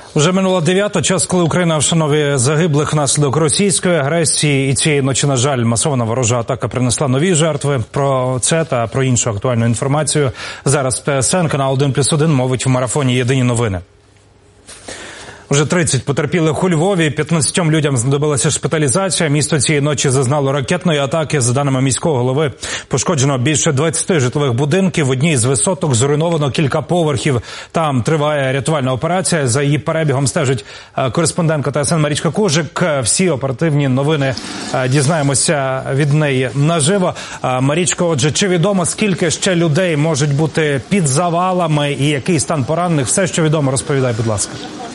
Вже минула 9-та, час, коли Україна вшановує загиблих внаслідок російської агресії. І цієї ночі, на жаль, масована ворожа атака принесла нові жертви. Про це та про іншу актуальну інформацію зараз ТСН, канал 1+1, мовить в марафоні «Єдині новини». Вже 30 потерпілих у Львові, 15 людям знадобилася шпиталізація. Місто цієї ночі зазнало ракетної атаки. За даними міського голови, пошкоджено більше 20 житлових будинків. В одній з висоток зруйновано кілька поверхів. Там триває рятувальна операція. За її перебігом стежить кореспондентка ТСН Марічка Кужик. Всі оперативні новини дізнаємося від неї наживо. Марічко, отже, чи відомо, скільки ще людей можуть бути під завалами і який стан поранених? Все, що відомо, розповідай, будь ласка.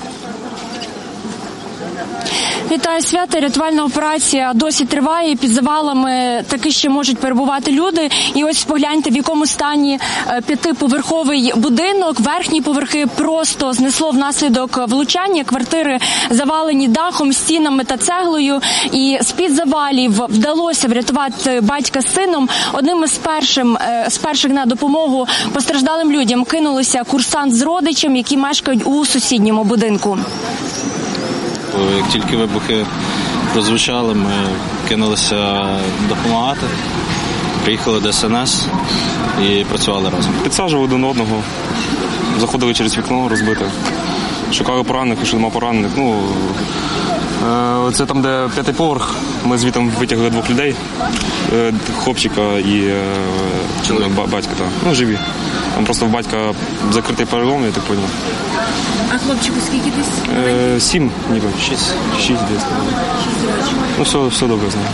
Вітаю, Свята. Рятувальна операція досі триває. Під завалами таки ще можуть перебувати люди. І ось погляньте, в якому стані 5-поверховий будинок. Верхні поверхи просто знесло внаслідок влучання. Квартири завалені дахом, стінами та цеглою. І з-під завалів вдалося врятувати батька з сином. Одним із перших на допомогу постраждалим людям кинулися курсант з родичем, які мешкають у сусідньому будинку. Як тільки вибухи прозвучали, ми кинулися допомагати, приїхали до СНС і працювали разом. Підсаджували один одного, заходили через вікно розбите, шукали поранених, якщо нема поранених. Це там, де 5-й поверх, ми звідти витягли 2 людей, хлопчика і батька. Живі. Там просто в батька закритий перелом, я так поняв. А хлопчику скільки десь? 7, ніби. 6 десь. Все добре знаю.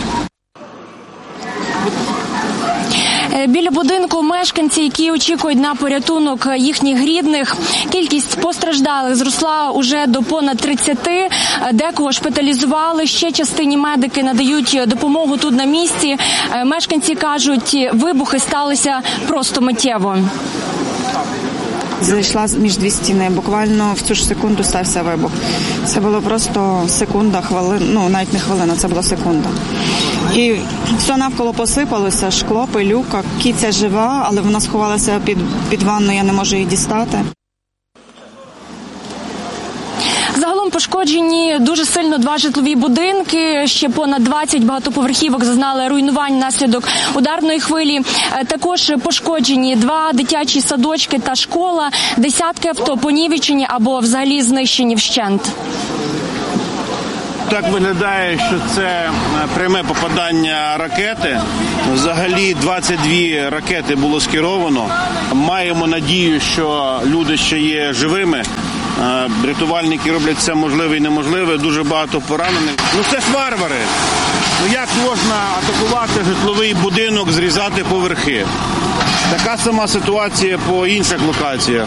Біля будинку мешканці, які очікують на порятунок їхніх рідних. Кількість постраждалих зросла уже до понад 30. Декого шпиталізували. Ще частині медики надають допомогу тут на місці. Мешканці кажуть, вибухи сталися просто миттєво. Зайшла між 2 стіни. Буквально в цю ж секунду стався вибух. Це було просто секунда, хвилина, навіть не хвилина, це була секунда. І все навколо посипалося, шкло, пилюка. Кіця жива, але вона сховалася під ванною, я не можу її дістати. Загалом пошкоджені дуже сильно 2 житлові будинки, ще понад 20 багатоповерхівок зазнали руйнувань внаслідок ударної хвилі. Також пошкоджені 2 дитячі садочки та школа, десятки авто понівечені або взагалі знищені вщент. Так виглядає, що це пряме попадання ракети. Взагалі 22 ракети було скеровано. Маємо надію, що люди ще є живими. Рятувальники роблять все можливе і неможливе, дуже багато поранених. Це ж варвари. Як можна атакувати житловий будинок, зрізати поверхи? Така сама ситуація по інших локаціях.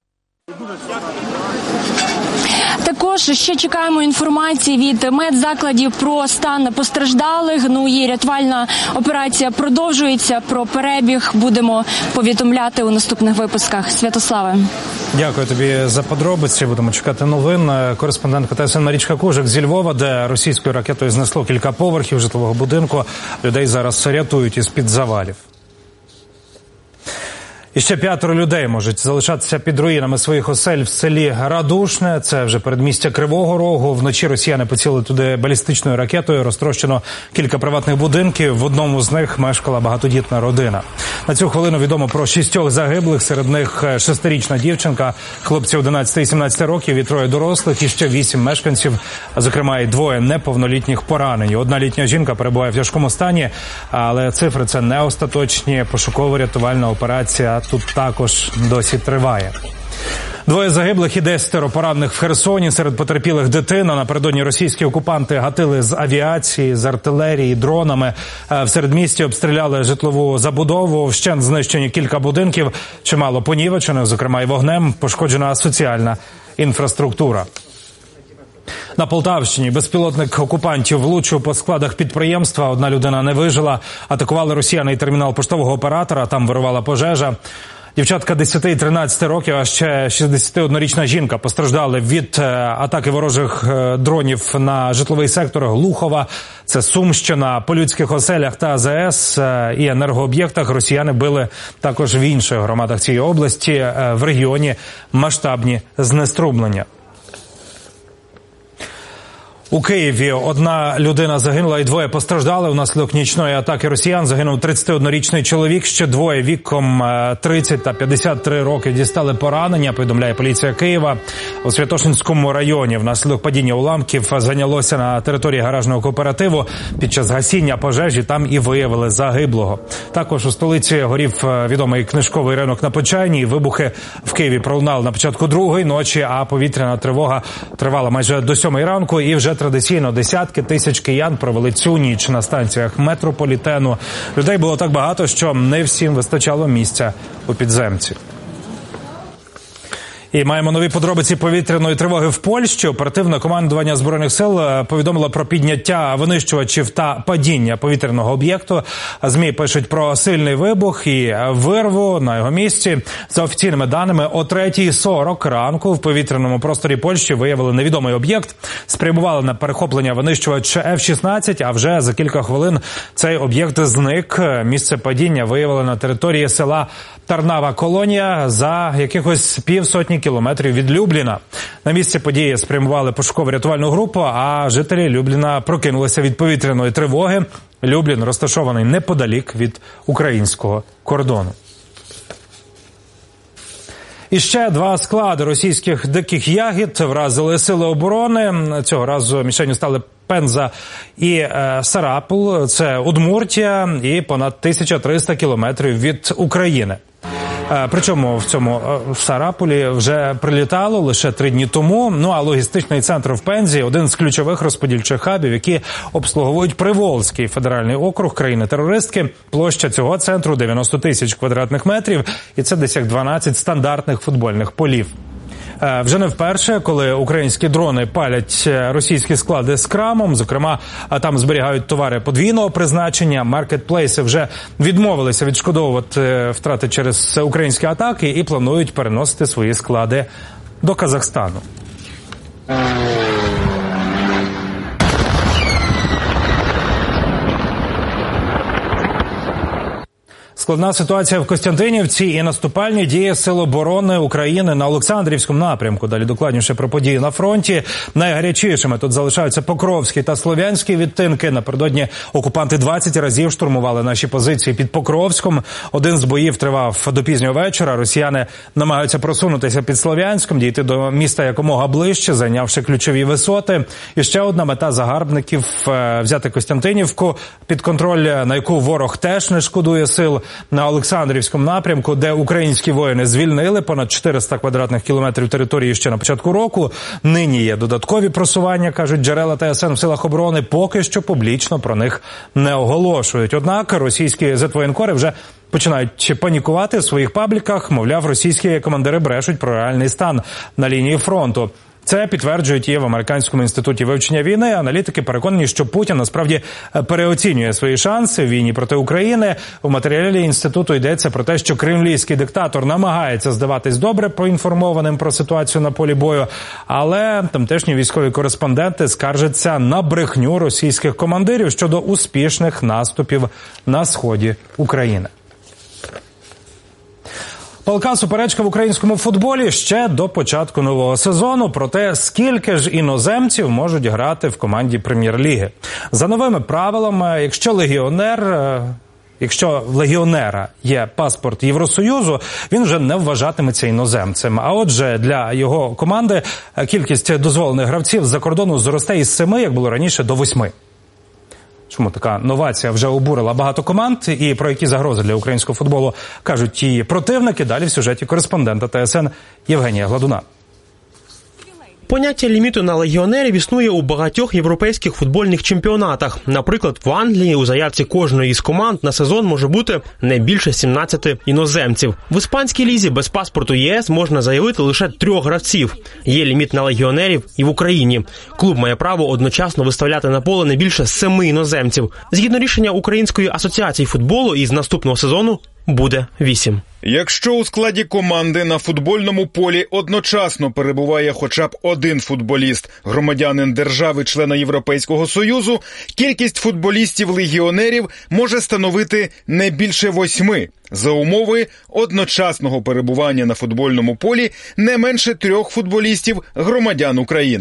Також ще чекаємо інформації від медзакладів про стан постраждалих. І рятувальна операція продовжується. Про перебіг будемо повідомляти у наступних випусках. Святославе. Дякую тобі за подробиці. Будемо чекати новин. Кореспондентка ТСН Марічка Кужик зі Львова, де російською ракетою знесло кілька поверхів житлового будинку. Людей зараз рятують із-під завалів. І ще 5 людей можуть залишатися під руїнами своїх осель в селі Радушне. Це вже передмістя Кривого Рогу. Вночі росіяни поцілили туди балістичною ракетою. Розтрощено кілька приватних будинків. В одному з них мешкала багатодітна родина. На цю хвилину відомо про 6 загиблих. Серед них 6-річна дівчинка, хлопці 11 і 17 років і 3 дорослих. І ще 8 мешканців, зокрема і 2 неповнолітніх поранені. 1 літня жінка перебуває в тяжкому стані, але цифри це не остаточні. Пошуково-рятувальна операція тут також досі триває. 2 загиблих і 10 поранених в Херсоні. Серед потерпілих дитина. Напередодні російські окупанти гатили з авіації, з артилерії, дронами. В середмісті обстріляли житлову забудову. Вщент знищені кілька будинків. Чимало понівечених, зокрема і вогнем. Пошкоджена соціальна інфраструктура. На Полтавщині безпілотник окупантів влучив по складах підприємства. 1 людина не вижила. Атакували росіяни і термінал поштового оператора. Там вирувала пожежа. Дівчатка 10 і 13 років, а ще 61-річна жінка постраждали від атаки ворожих дронів на житловий сектор Глухова. Це Сумщина. По людських оселях та АЗС і енергооб'єктах росіяни били також в інших громадах цієї області. В регіоні масштабні знеструмлення. У Києві одна людина загинула і двоє постраждали. Внаслідок нічної атаки росіян загинув 31-річний чоловік. Ще двоє віком 30 та 53 роки дістали поранення, повідомляє поліція Києва. У Святошинському районі внаслідок падіння уламків зайнялося на території гаражного кооперативу. Під час гасіння пожежі там і виявили загиблого. Також у столиці горів відомий книжковий ринок на Почайній. Вибухи в Києві пролунали на початку другої ночі, а повітряна тривога тривала майже до 7 ранку. І вже традиційно десятки тисяч киян провели цю ніч на станціях метрополітену. Людей було так багато, що не всім вистачало місця у підземці. І маємо нові подробиці повітряної тривоги в Польщі. Оперативне командування Збройних сил повідомило про підняття винищувачів та падіння повітряного об'єкту. ЗМІ пишуть про сильний вибух і вирву на його місці. За офіційними даними, о 3:40 ранку в повітряному просторі Польщі виявили невідомий об'єкт. Спрямували на перехоплення винищувач F-16, а вже за кілька хвилин цей об'єкт зник. Місце падіння виявили на території села Тарнава Колонія за якихось півсотні кілометрів від Любліна. На місці події спрямували пошуково-рятувальну групу, а жителі Любліна прокинулися від повітряної тривоги. Люблін розташований неподалік від українського кордону. І ще два склади російських диких ягід вразили сили оборони. Цього разу мішенню стали Пенза і Сарапул. Це Удмуртія і понад 1300 кілометрів від України. Причому в цьому Сарапулі вже прилітало лише 3 дні тому. Ну а логістичний центр в Пензі – один з ключових розподільчих хабів, які обслуговують Приволзький федеральний округ країни-терористки. Площа цього центру – 90 тисяч квадратних метрів, і це десь як 12 стандартних футбольних полів. Вже не вперше, коли українські дрони палять російські склади з крамом, зокрема, там зберігають товари подвійного призначення. Маркетплейси вже відмовилися відшкодовувати втрати через українські атаки і планують переносити свої склади до Казахстану. Складна ситуація в Костянтинівці і наступальні дії Сил оборони України на Олександрівському напрямку. Далі докладніше про події на фронті. Найгарячішими тут залишаються Покровський та Слов'янський відтинки. Напередодні окупанти 20 разів штурмували наші позиції під Покровськом. Один з боїв тривав до пізнього вечора. Росіяни намагаються просунутися під Слов'янськом, дійти до міста якомога ближче, зайнявши ключові висоти. І ще одна мета загарбників – взяти Костянтинівку під контроль, на яку ворог теж не шкодує сил. На Олександрівському напрямку, де українські воїни звільнили понад 400 квадратних кілометрів території ще на початку року. Нині є додаткові просування, кажуть джерела ТСН в силах оборони, поки що публічно про них не оголошують. Однак російські зетвоєнкори вже починають панікувати в своїх пабліках, мовляв, російські командири брешуть про реальний стан на лінії фронту. Це підтверджують і в Американському інституті вивчення війни. Аналітики переконані, що Путін насправді переоцінює свої шанси в війні проти України. У матеріалі інституту йдеться про те, що кремлівський диктатор намагається здаватись добре поінформованим про ситуацію на полі бою, але тамтешні військові кореспонденти скаржаться на брехню російських командирів щодо успішних наступів на сході України. Палка суперечка в українському футболі ще до початку нового сезону про те, скільки ж іноземців можуть грати в команді Прем'єр-ліги. За новими правилами, якщо в легіонера є паспорт Євросоюзу, він вже не вважатиметься іноземцем. А отже, для його команди кількість дозволених гравців з-за кордону зросте із 7, як було раніше, до 8. Чому така новація вже обурила багато команд і про які загрози для українського футболу кажуть її противники, далі в сюжеті кореспондента ТСН Євгенія Гладуна. Поняття ліміту на легіонерів існує у багатьох європейських футбольних чемпіонатах. Наприклад, в Англії у заявці кожної із команд на сезон може бути не більше 17 іноземців. В іспанській лізі без паспорту ЄС можна заявити лише 3 гравців. Є ліміт на легіонерів і в Україні. Клуб має право одночасно виставляти на поле не більше 7 іноземців. Згідно рішення Української асоціації футболу, із наступного сезону буде 8. Якщо у складі команди на футбольному полі одночасно перебуває хоча б один футболіст, громадянин держави-члена Європейського Союзу, кількість футболістів-легіонерів може становити не більше 8, за умови одночасного перебування на футбольному полі не менше 3 футболістів-громадян України.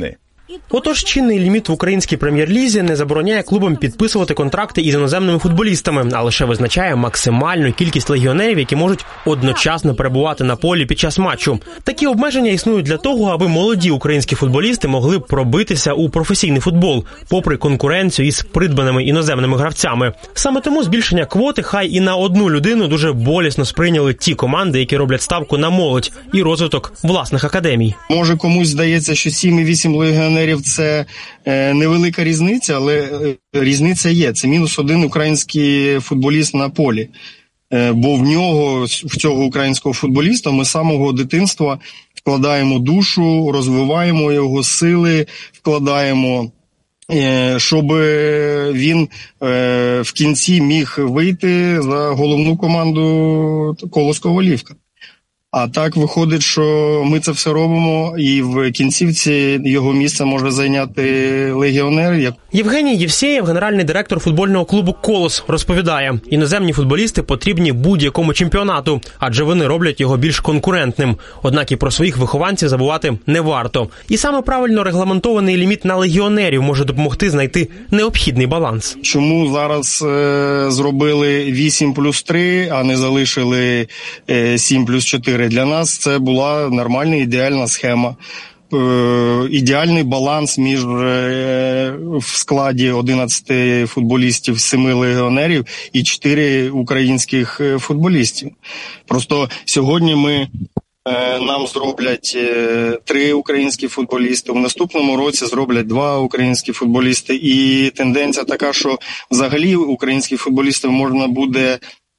Отож, чинний ліміт в українській прем'єр-лізі не забороняє клубам підписувати контракти із іноземними футболістами, а лише визначає максимальну кількість легіонерів, які можуть одночасно перебувати на полі під час матчу. Такі обмеження існують для того, аби молоді українські футболісти могли б пробитися у професійний футбол, попри конкуренцію із придбаними іноземними гравцями. Саме тому збільшення квоти хай і на одну людину дуже болісно сприйняли ті команди, які роблять ставку на молодь і розвиток власних академій. Може, комусь здається, що 7,8 легіонерів – це невелика різниця, але різниця є. Це -1 український футболіст на полі. Бо в цього українського футболіста ми з самого дитинства вкладаємо душу, розвиваємо його сили, вкладаємо, щоб він в кінці міг вийти за головну команду Колос Ковалівка. А так виходить, що ми це все робимо, і в кінцівці його місце може зайняти легіонер. Євгеній Євсєєв, генеральний директор футбольного клубу «Колос», розповідає, іноземні футболісти потрібні будь-якому чемпіонату, адже вони роблять його більш конкурентним. Однак і про своїх вихованців забувати не варто. І саме правильно регламентований ліміт на легіонерів може допомогти знайти необхідний баланс. Чому зараз зробили 8+3, а не залишили 7+4? Для нас це була нормальна, ідеальна схема. Ідеальний баланс між в складі 11 футболістів, 7 легіонерів і 4 українських футболістів. Просто сьогодні нам зроблять 3 українські футболісти, в наступному році зроблять 2 українські футболісти. І тенденція така, що взагалі українських футболістів можна буде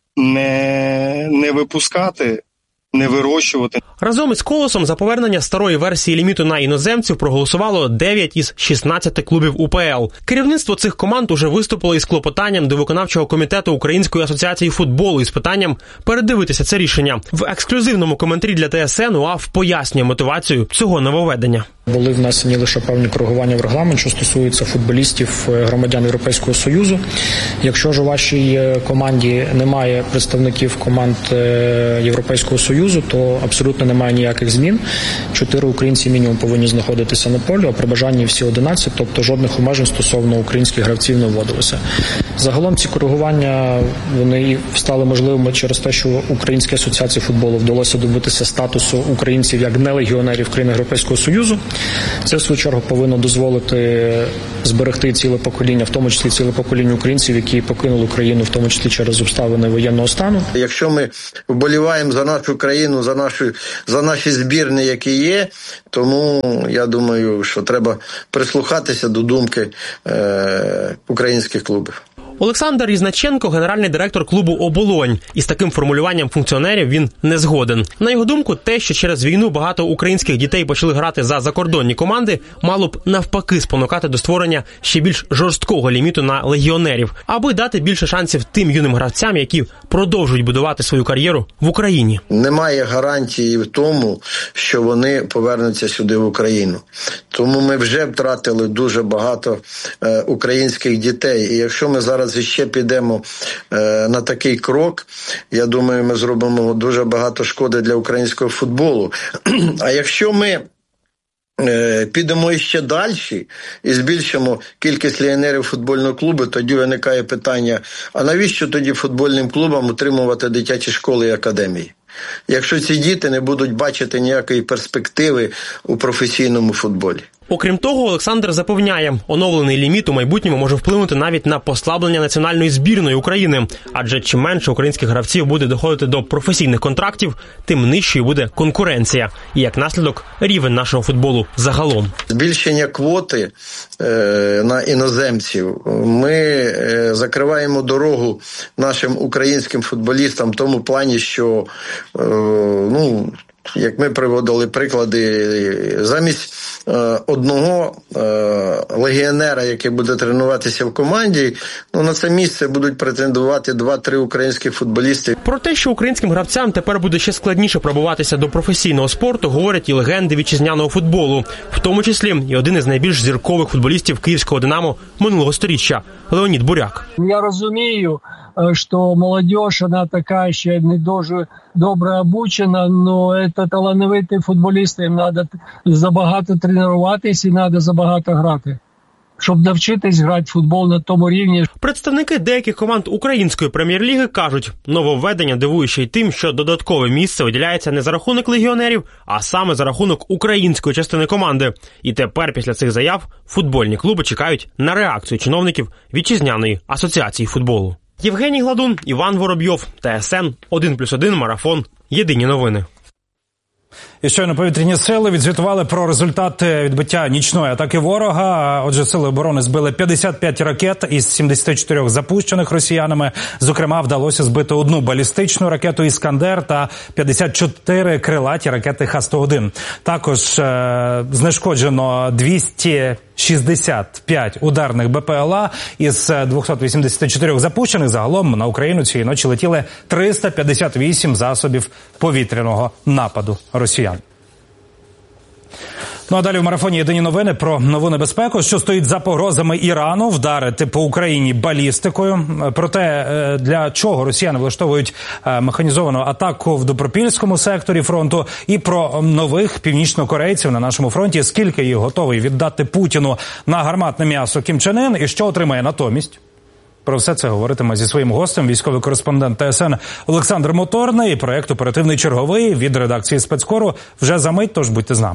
не випускати, не вирощувати. Разом із «Колосом» за повернення старої версії ліміту на іноземців проголосувало 9 із 16 клубів УПЛ. Керівництво цих команд уже виступило із клопотанням до виконавчого комітету Української асоціації футболу із питанням передивитися це рішення. В ексклюзивному коментарі для ТСН УАФ пояснює мотивацію цього нововведення. Були внесені лише певні коригування в регламент, що стосується футболістів громадян Європейського Союзу. Якщо ж у вашій команді немає представників команд Європейського Союзу, то абсолютно немає ніяких змін. 4 українці мінімум повинні знаходитися на полі, а при бажанні всі 11, тобто жодних обмежень стосовно українських гравців не вводилося. Загалом ці коригування вони стали можливими через те, що Українській асоціації футболу вдалося добитися статусу українців як нелегіонерів країн Європейського Союзу. Це, в свою чергу, повинно дозволити зберегти ціле покоління, в тому числі ціле покоління українців, які покинули Україну, в тому числі через обставини воєнного стану. Якщо ми вболіваємо за нашу країну, за наші збірні, які є, тому я думаю, що треба прислухатися до думки українських клубів. Олександр Різниченко, генеральний директор клубу «Оболонь». Із таким формулюванням функціонерів він не згоден. На його думку, те, що через війну багато українських дітей почали грати за закордонні команди, мало б навпаки спонукати до створення ще більш жорсткого ліміту на легіонерів, аби дати більше шансів тим юним гравцям, які продовжують будувати свою кар'єру в Україні. Немає гарантії в тому, що вони повернуться сюди в Україну. Тому ми вже втратили дуже багато українських дітей. І якщо ми зараз ще підемо на такий крок, я думаю, ми зробимо дуже багато шкоди для українського футболу. А якщо ми підемо ще далі і збільшимо кількість легіонерів футбольного клубу, тоді виникає питання, а навіщо тоді футбольним клубам утримувати дитячі школи і академії? Якщо ці діти не будуть бачити ніякої перспективи у професійному футболі. Окрім того, Олександр запевняє, оновлений ліміт у майбутньому може вплинути навіть на послаблення національної збірної України. Адже чим менше українських гравців буде доходити до професійних контрактів, тим нижчою буде конкуренція. І як наслідок – рівень нашого футболу загалом. Збільшення квоти на іноземців. Ми закриваємо дорогу нашим українським футболістам в тому плані, що як ми приводили приклади, замість одного легіонера, який буде тренуватися в команді, на це місце будуть претендувати 2-3 українські футболісти. Про те, що українським гравцям тепер буде ще складніше пробиватися до професійного спорту, говорять і легенди вітчизняного футболу, в тому числі і один із найбільш зіркових футболістів київського «Динамо» минулого сторіччя – Леонід Буряк. Я розумію, що молодь, вона така ще не дуже добре обучена, але це талановиті футболісти, їм треба забагато тренуватися і треба забагато грати, щоб навчитись грати в футбол на тому рівні. Представники деяких команд української прем'єр-ліги кажуть, нововведення дивує ще й тим, що додаткове місце виділяється не за рахунок легіонерів, а саме за рахунок української частини команди. І тепер після цих заяв футбольні клуби чекають на реакцію чиновників Вітчизняної асоціації футболу. Євгеній Гладун, Іван Воробйов, ТСН 1+1 Марафон. Єдині новини. І щойно повітряні сили відзвітували про результати відбиття нічної атаки ворога. Отже, сили оборони збили 55 ракет із 74 запущених росіянами. Зокрема, вдалося збити одну балістичну ракету «Іскандер» та 54 крилаті ракети Х-101. Також знешкоджено 265 ударних БПЛА із 284 запущених. Загалом на Україну цієї ночі летіли 358 засобів повітряного нападу росіян. Ну а далі в марафоні «Єдині новини» про нову небезпеку, що стоїть за погрозами Ірану вдарити по Україні балістикою. Про те, для чого росіяни влаштовують механізовану атаку в Добропільському секторі фронту, і про нових північнокорейців на нашому фронті, скільки їх готовий віддати Путіну на гарматне м'ясо Кім Чен Ін і що отримає натомість. Про все це говоритиме зі своїм гостем військовий кореспондент ТСН Олександр Моторний. Проєкт «Оперативний черговий» від редакції «Спецкору» вже за мить, тож будьте з нами.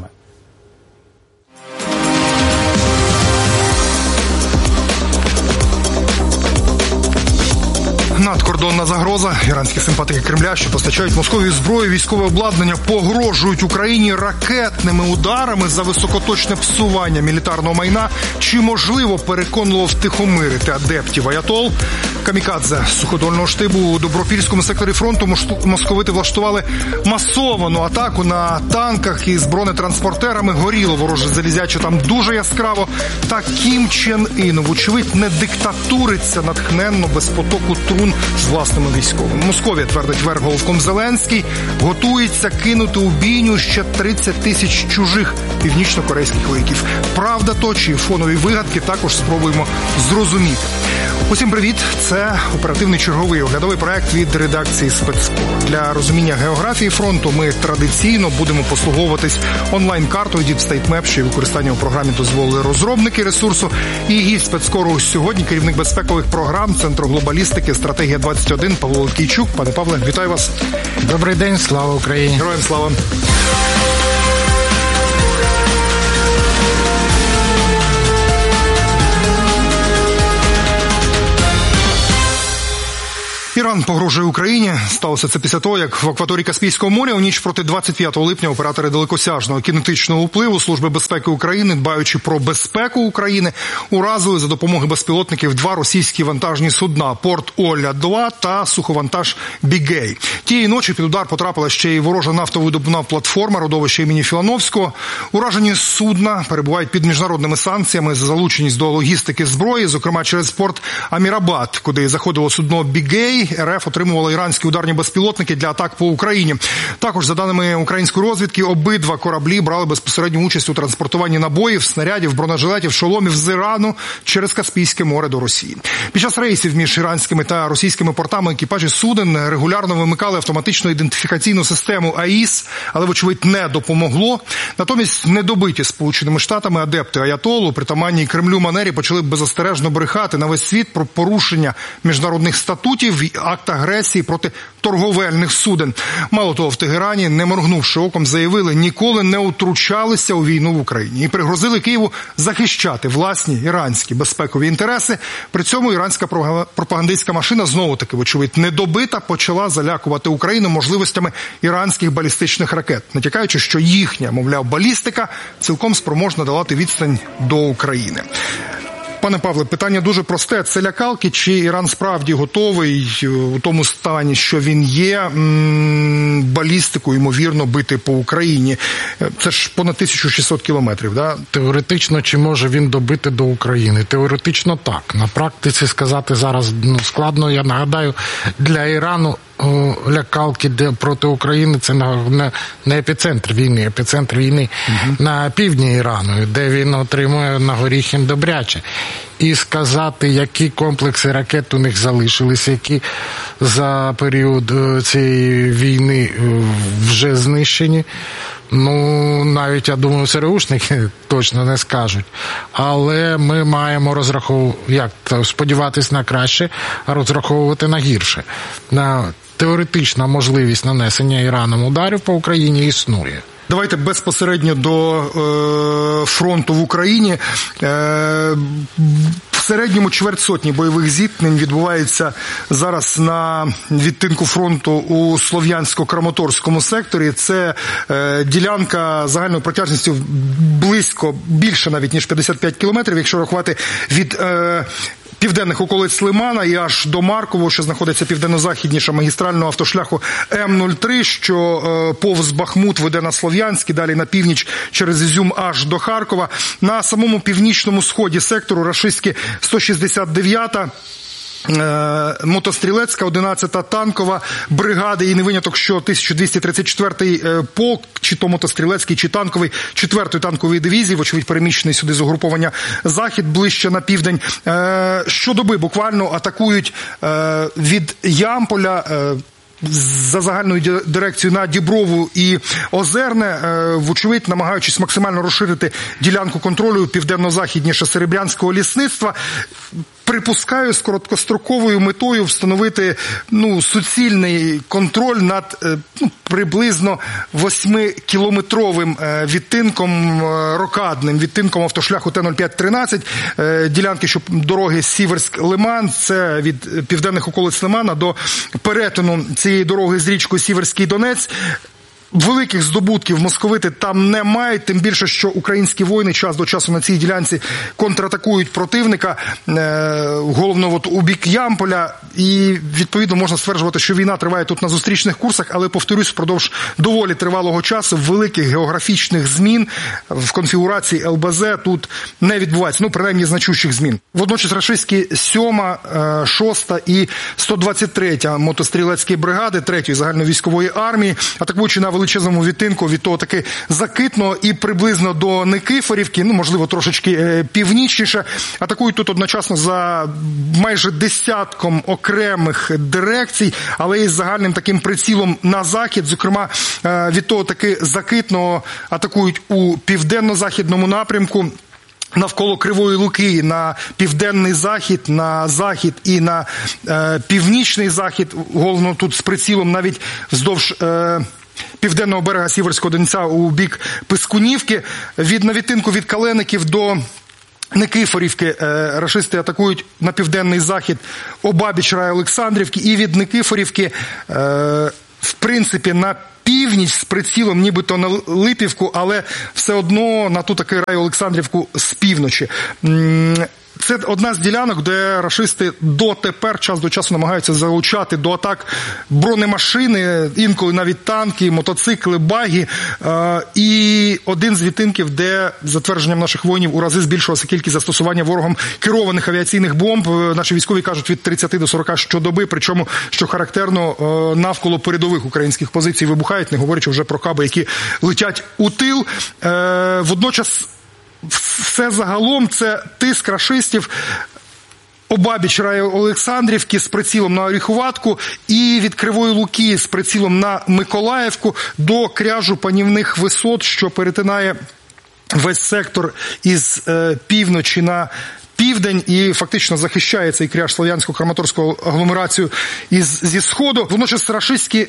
Надкордонна загроза. Іранські симпатики Кремля, що постачають Московії зброю, військове обладнання, погрожують Україні ракетними ударами за високоточне псування мілітарного майна. Чи можливо переконливо втихомирити адептів аятол? Камікадзе суходольного штибу у Добропільському секторі фронту московити влаштували масовану атаку на танках із бронетранспортерами. Горіло вороже залізяче там дуже яскраво. Та Кім Чен Ін, вочевидь, не диктатуриться натхненно без потоку трун з власними військовими. Московія, твердить верховком Зеленський, готується кинути у бійню ще 30 тисяч чужих північно-корейських вояків. Правда то чи фонові вигадки, також спробуємо зрозуміти. Усім привіт! Це оперативний черговий оглядовий проект від редакції «Спецкор». Для розуміння географії фронту ми традиційно будемо послуговуватись онлайн-картою Deep State Map, що використання у програмі дозволили розробники ресурсу. І гість «Спецкору» сьогодні керівник безпекових програм Центру глобалістики «Стратегія 21» Павло Лукійчук. Пане Павле, вітаю вас. Добрий день, слава Україні. Героям слава. Іран погрожує Україні. Сталося це після того, як в акваторії Каспійського моря у ніч проти 25 липня оператори далекосяжного кінетичного впливу Служби безпеки України, дбаючи про безпеку України, уразили за допомогою безпілотників два російські вантажні судна – «Порт Оля-2» та суховантаж «Бігей». Тієї ночі під удар потрапила ще й ворожа нафтовидобувна платформа родовища імені Філановського. Уражені судна перебувають під міжнародними санкціями за залученість до логістики зброї, зокрема через порт Амірабад, куди заходило судно «Бігей». РФ отримувала іранські ударні безпілотники для атак по Україні. Також, за даними української розвідки, обидва кораблі брали безпосередню участь у транспортуванні набоїв, снарядів, бронежилетів, шоломів з Ірану через Каспійське море до Росії. Під час рейсів між іранськими та російськими портами екіпажі суден регулярно вимикали автоматичну ідентифікаційну систему АІС, але, вочевидь, не допомогло. Натомість недобиті Сполученими Штатами адепти аятолу, притаманній Кремлю манері, почали беззастережно брехати на весь світ про порушення міжнародних статутів і акт агресії проти торговельних суден. Мало того, в Тегерані, не моргнувши оком, заявили, ніколи не втручалися у війну в Україні і пригрозили Києву захищати власні іранські безпекові інтереси. При цьому іранська пропагандистська машина знову-таки, вочевидь, недобита, почала залякувати Україну можливостями іранських балістичних ракет, натякаючи, що їхня, мовляв, балістика цілком спроможна долати відстань до України. Пане Павле, питання дуже просте. Це лякалки, чи Іран справді готовий у тому стані, що він є, балістику, ймовірно, бити по Україні? Це ж понад 1600 кілометрів, да? Теоретично, чи може він добити до України? Теоретично так. На практиці сказати зараз складно. Я нагадаю, для Ірану лякалки проти України, це не епіцентр війни. Епіцентр війни на півдні Ірану, де він отримує на горіхи добряче. І сказати, які комплекси ракет у них залишилися, які за період цієї війни вже знищені, навіть, я думаю, ЦРУшники точно не скажуть. Але ми маємо сподіватись на краще, а розраховувати на гірше. Теоретична можливість нанесення Іраном ударів по Україні існує. Давайте безпосередньо до фронту в Україні. В середньому чверть сотні бойових зіткнень відбувається зараз на відтинку фронту у Слов'янсько-Краматорському секторі. Це ділянка загальною протяжністю більше навіть, ніж 55 кілометрів, якщо рахувати від південних околиць Лимана і аж до Маркового, що знаходиться південно-західніше магістрального автошляху М-03, що повз Бахмут веде на Слов'янськ, і далі на північ через Ізюм аж до Харкова. На самому північному сході сектору рашистські 169-та, мотострілецька, 11-та танкова бригади, і не виняток, що 1234-й полк, чи то мотострілецький, чи танковий, 4-ї танкової дивізії, вочевидь переміщений сюди з угруповання Захід, ближче на південь. Щодоби буквально атакують від Ямполя за загальною дирекцією на Діброву і Озерне, вочевидь намагаючись максимально розширити ділянку контролю південно-західніше Серебрянського лісництва. Припускаю, з короткостроковою метою встановити суцільний контроль над приблизно 8-кілометровим відтинком, рокадним відтинком автошляху Т-05-13, ділянки дороги Сіверськ-Лиман, це від південних околиць Лимана до перетину цієї дороги з річкою Сіверський Донець. Великих здобутків московити там не мають, тим більше, що українські воїни час до часу на цій ділянці контратакують противника, головно у бік Ямполя, і відповідно можна стверджувати, що війна триває тут на зустрічних курсах, але, повторюсь, впродовж доволі тривалого часу великих географічних змін в конфігурації ЛБЗ тут не відбувається, принаймні значущих змін. Водночас рашистські 7-ма, 6-та і 123-я мотострілецькі бригади 3-ї загальновійськової армії, атакуючи на величезному відтинку від того таки Закитного і приблизно до Никифорівки, можливо, трошечки північніше, атакують тут одночасно за майже десятком окремих дирекцій, але із загальним таким прицілом на захід, зокрема від того таки Закитного атакують у південно-західному напрямку, навколо Кривої Луки, на південний захід, на захід і на північний захід, головно тут з прицілом навіть вздовж південного берега Сіверського Донця у бік Пискунівки. На відтинку від Калеників до Никифорівки рашисти атакують на південний захід обабіч Райолександрівки, і від Никифорівки, в принципі, на північ з прицілом нібито на Липівку, але все одно на ту таки Райолександрівку з півночі. Це одна з ділянок, де рашисти дотепер час до часу намагаються залучати до атак бронемашини, інколи навіть танки, мотоцикли, багі. І один з відтинків, де, за твердженням наших воїнів, у рази збільшилася кількість застосування ворогом керованих авіаційних бомб. Наші військові кажуть, від 30 до 40 щодоби, причому, що характерно, навколо передових українських позицій вибухають, не говорячи вже про каби, які летять у тил. Водночас все загалом це тиск рашистів обабіч Райолександрівки з прицілом на Оріхуватку і від Кривої Луки з прицілом на Миколаївку до кряжу панівних висот, що перетинає весь сектор із півночі на південь і фактично захищає цей кряж Слов'янсько-Краматорську агломерацію зі сходу. Водночас рашистські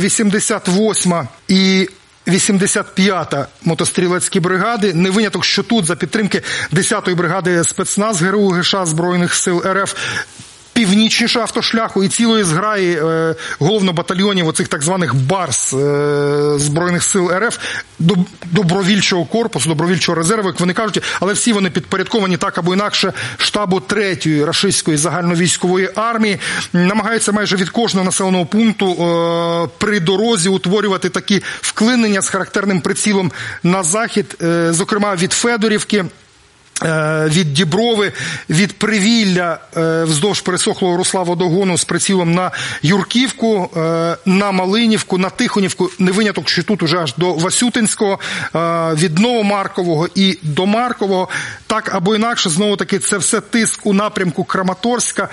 88-ма і 85-та мотострілецькі бригади, не виняток, що тут за підтримки 10-ї бригади спецназ ГРУ ГШ Збройних сил РФ, північніше автошляху і цілої зграї головно-батальйонів оцих так званих БАРС Збройних сил РФ, добровільчого корпусу, добровільчого резерву, як вони кажуть, але всі вони підпорядковані так або інакше штабу 3-ї рашистської загальновійськової армії, намагаються майже від кожного населеного пункту при дорозі утворювати такі вклинення з характерним прицілом на захід, зокрема від Федорівки, від Діброви, від Привілля вздовж пересохлого русла водогону з прицілом на Юрківку, на Малинівку, на Тихонівку, не виняток, що тут уже аж до Васютинського, від Новомаркового і до Маркового. Так або інакше, знову-таки, це все тиск у напрямку Краматорська.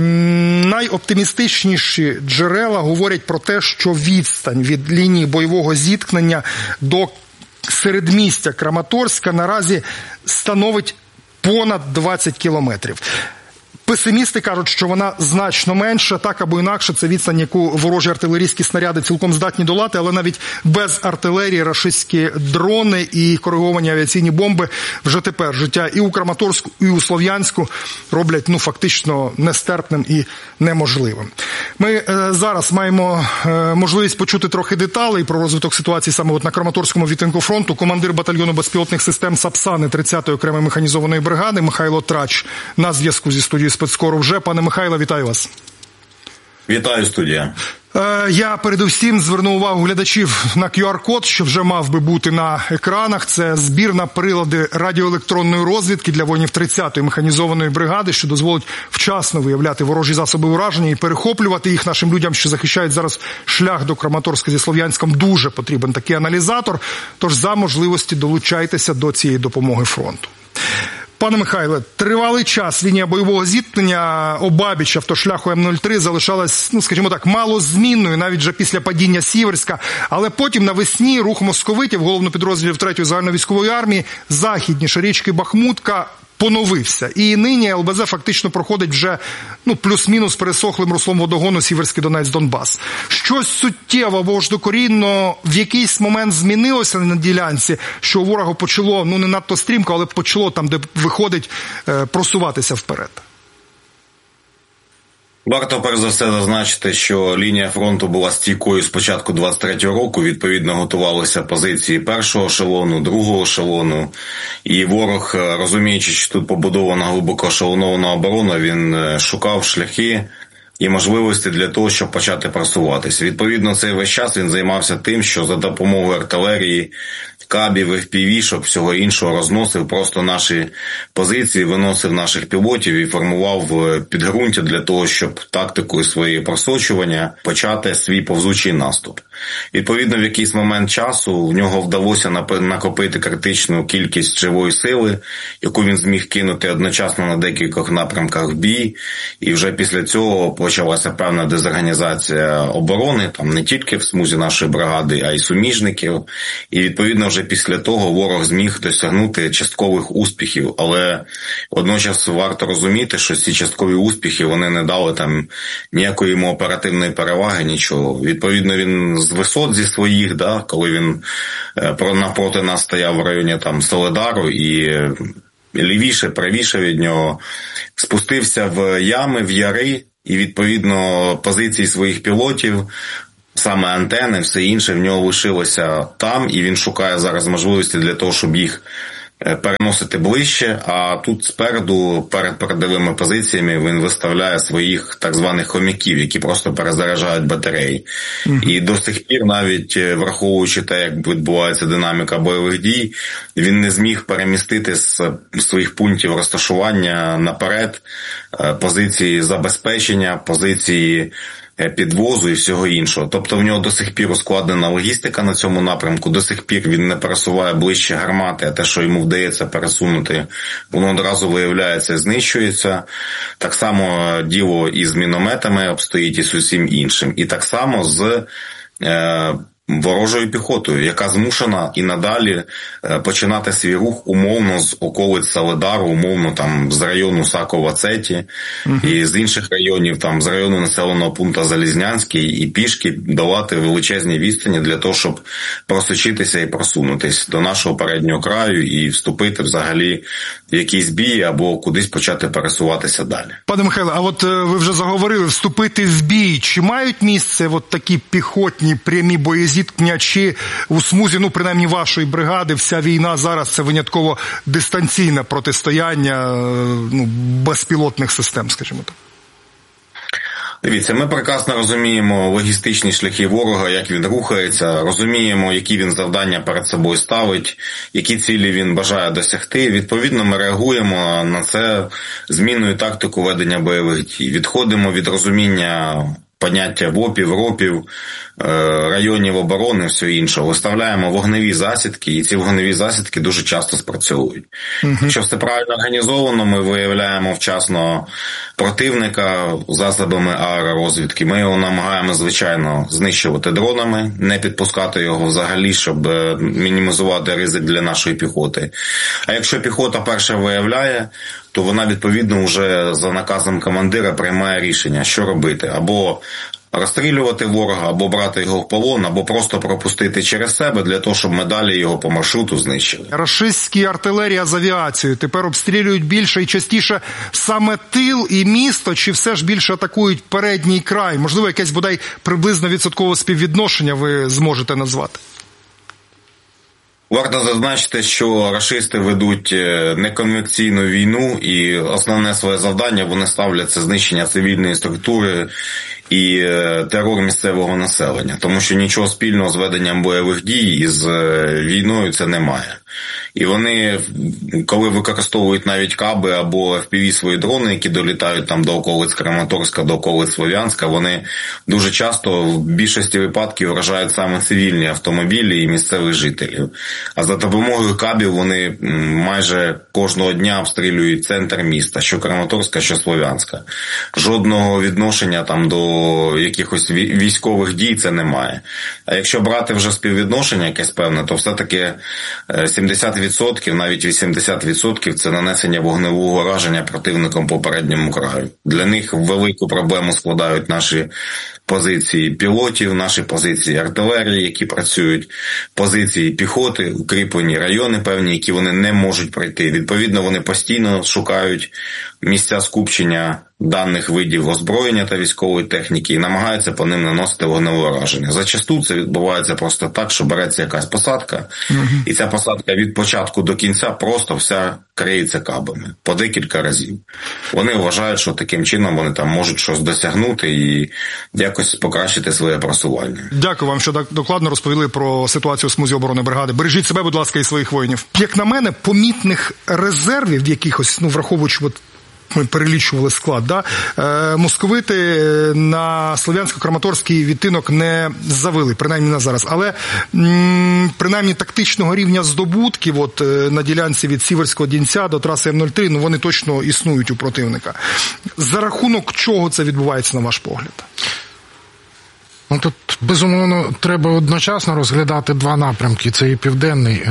Найоптимістичніші джерела говорять про те, що відстань від лінії бойового зіткнення до середмістя Краматорська наразі становить понад 20 кілометрів. Песимісти кажуть, що вона значно менша, так або інакше, це відстань, яку ворожі артилерійські снаряди цілком здатні долати, але навіть без артилерії рашистські дрони і кориговані авіаційні бомби вже тепер життя і у Краматорську, і у Слов'янську роблять, фактично нестерпним і неможливим. Ми зараз маємо можливість почути трохи деталей про розвиток ситуації саме на Краматорському відтинку фронту. Командир батальйону безпілотних систем Сапсани 30-ї окремої механізованої бригади Михайло Трач на зв'язку зі студією Спецкору вже. Пане Михайло, вітаю вас. Вітаю, студія. Я передусім зверну увагу глядачів на QR-код, що вже мав би бути на екранах. Це збір на прилади радіоелектронної розвідки для воїнів 30-ї механізованої бригади, що дозволить вчасно виявляти ворожі засоби ураження і перехоплювати їх нашим людям, що захищають зараз шлях до Краматорська зі Слов'янськом. Дуже потрібен такий аналізатор, тож за можливості долучайтеся до цієї допомоги фронту. Пане Михайле, тривалий час лінія бойового зіткнення обабіч автошляху М-03 залишалась, скажімо так, малозмінною навіть вже після падіння Сіверська, але потім навесні рух московитів, головно підрозділів 3-ї загальновійськової армії, західніше річки Бахмутка, поновився. І нині ЛБЗ фактично проходить вже плюс-мінус пересохлим руслом водогону Сіверський Донець-Донбас. Щось суттєво або ж докорінно в якийсь момент змінилося на ділянці, що у ворога почало, не надто стрімко, але почало там, де виходить, просуватися вперед. Варто перш за все зазначити, що лінія фронту була стійкою з початку 23-го року, відповідно готувалися позиції першого ешелону, другого ешелону, і ворог, розуміючи, що тут побудована глибоко ешелонована оборона, він шукав шляхи і можливості для того, щоб почати просуватися. Відповідно, цей весь час він займався тим, що за допомогою артилерії, кабів, FPV-шок, всього іншого розносив просто наші позиції, виносив наших пілотів і формував підґрунтя для того, щоб тактикою своєї просочування почати свій повзучий наступ. Відповідно, в якийсь момент часу в нього вдалося накопити критичну кількість живої сили, яку він зміг кинути одночасно на декількох напрямках в бій, і вже після цього почалася певна дезорганізація оборони, там не тільки в смузі нашої бригади, а й суміжників, і відповідно вже після того ворог зміг досягнути часткових успіхів, але водночас варто розуміти, що ці часткові успіхи, вони не дали там ніякої йому оперативної переваги, нічого. Відповідно, він з висот зі своїх, коли він навпроти нас стояв в районі там Соледару і лівіше, правіше від нього, спустився в ями, в яри, і відповідно позиції своїх пілотів, саме антени, все інше в нього лишилося там, і він шукає зараз можливості для того, щоб їх переносити ближче, а тут спереду, перед передовими позиціями, він виставляє своїх так званих хомяків, які просто перезаряджають батареї. І до сих пір, навіть враховуючи те, як відбувається динаміка бойових дій, він не зміг перемістити з своїх пунктів розташування наперед позиції забезпечення, позиції підвозу і всього іншого. Тобто в нього до сих пір ускладнена логістика на цьому напрямку, до сих пір він не пересуває ближче гармати, а те, що йому вдається пересунути, воно одразу виявляється, знищується. Так само діло і з мінометами обстоїть, і з усім іншим. І так само з ворожою піхотою, яка змушена і надалі починати свій рух умовно з околиць Соледару, умовно там з району Сакова-Цеті і з інших районів, там з району населеного пункту Залізнянський, і пішки долати величезні відстані для того, щоб просочитися і просунутись до нашого переднього краю і вступити взагалі в якийсь бій або кудись почати пересуватися далі. Пане Михайло, а от ви вже заговорили вступити в бій. Чи мають місце такі піхотні прямі боєзіткнення, чи у смузі, принаймні вашої бригади, вся війна зараз це винятково дистанційне протистояння безпілотних систем, скажімо так? Дивіться, ми прекрасно розуміємо логістичні шляхи ворога, як він рухається, розуміємо, які він завдання перед собою ставить, які цілі він бажає досягти. Відповідно, ми реагуємо на це зміною тактику ведення бойових дій. Відходимо від розуміння поняття ВОПів, РОПів, районів оборони і все інше. Виставляємо вогневі засідки, і ці вогневі засідки дуже часто спрацьовують. Якщо все правильно організовано, ми виявляємо вчасно противника засобами аеророзвідки. Ми його намагаємо, звичайно, знищувати дронами, не підпускати його взагалі, щоб мінімізувати ризик для нашої піхоти. А якщо піхота перша виявляє, то вона, відповідно, вже за наказом командира приймає рішення, що робити. Або розстрілювати ворога, або брати його в полон, або просто пропустити через себе для того, щоб ми далі його по маршруту знищили. Рашистські артилерія з авіацією тепер обстрілюють більше і частіше саме тил і місто, чи все ж більше атакують передній край? Можливо, якесь, бодай, приблизно відсоткове співвідношення ви зможете назвати? Варто зазначити, що рашисти ведуть неконвенційну війну, і основне своє завдання вони ставлять – це знищення цивільної структури і терор місцевого населення. Тому що нічого спільного з веденням бойових дій із війною це немає. І вони, коли використовують навіть каби або FPV свої дрони, які долітають там до околиць Краматорська, до околиць Слов'янська, вони дуже часто в більшості випадків вражають саме цивільні автомобілі і місцевих жителів. А за допомогою кабів вони майже кожного дня обстрілюють центр міста, що Краматорська, що Слов'янська. Жодного відношення там до якихось військових дій це немає. А якщо брати вже співвідношення якесь певне, то все-таки 70%, навіть 80% – це нанесення вогневого ураження противником по передньому краю. Для них велику проблему складають наші позиції пілотів, наші позиції артилерії, які працюють, позиції піхоти, укріплені райони певні, які вони не можуть пройти. Відповідно, вони постійно шукають місця скупчення даних видів озброєння та військової техніки і намагаються по ним наносити вогневе ураження. Зачасту це відбувається просто так, що береться якась посадка, і ця посадка від початку до кінця просто вся криється кабами по декілька разів. Вони вважають, що таким чином вони там можуть щось досягнути і якось покращити своє просування. Дякую вам, що так докладно розповіли про ситуацію у смузі оборони бригади. Бережіть себе, будь ласка, і своїх воїнів. Як на мене, помітних резервів якихось, враховуючи, ми перелічували склад, да? Московити на Слов'янсько-Краматорський відтинок не завели, принаймні на зараз. Але принаймні тактичного рівня здобутків на ділянці від Сіверського Дінця до траси М-03, вони точно існують у противника. За рахунок чого це відбувається, на ваш погляд? Тут, безумовно, треба одночасно розглядати два напрямки. Це і південний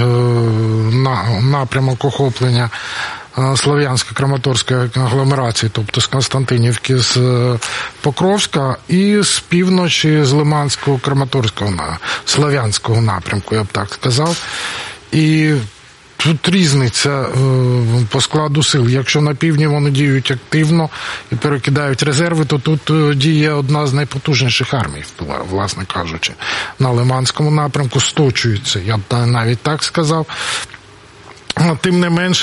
напрямок охоплення Слов'янсько-Краматорської агломерації, тобто з Константинівки, з Покровська, і з півночі, з Лиманського, Краматорського, Слов'янського напрямку, я б так сказав. І тут різниця по складу сил. Якщо на півдні вони діють активно і перекидають резерви, то тут діє одна з найпотужніших армій, власне кажучи. На Лиманському напрямку сточуються, я б навіть так сказав. Тим не менш,